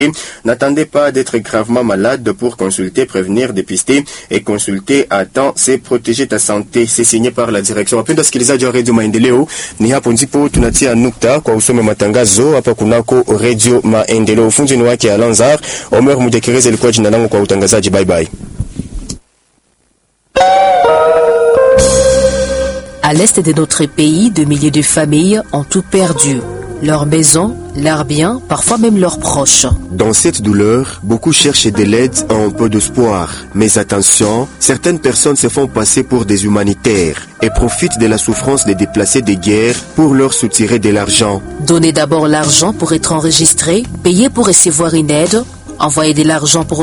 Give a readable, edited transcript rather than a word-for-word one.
N'attendez pas d'être gravement malade pour consulter, prévenir, dépister et consulter à temps. C'est protéger ta santé. C'est signé par la direction. Wapenda sikilizaji wa Radio Maendeleo, ni hapo ndipo tunatia nukta kwa usome matangazo hapa kunako Radio Maendeleo. Ufunzi ni wake Alanzar. Omer Mudekereza alikuwa jina langu kwa utangazaji. Bye bye. À l'est de notre pays, de milliers de familles ont tout perdu. Leurs maisons, leurs biens, parfois même leurs proches. Dans cette douleur, beaucoup cherchent de l'aide et un peu d'espoir. Mais attention, certaines personnes se font passer pour des humanitaires et profitent de la souffrance des déplacés de guerre pour leur soutirer de l'argent. Donnez d'abord l'argent pour être enregistré, payez pour recevoir une aide, envoyez de l'argent pour